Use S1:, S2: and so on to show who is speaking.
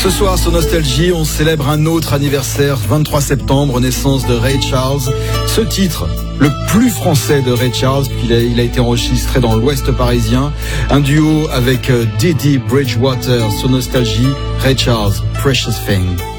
S1: Ce soir sur Nostalgie, on célèbre un autre anniversaire, 23 septembre, naissance de Ray Charles. Ce titre, le plus français de Ray Charles, il a été enregistré dans l'Ouest parisien. Un duo avec Didi Bridgewater sur Nostalgie, Ray Charles, Precious Thing.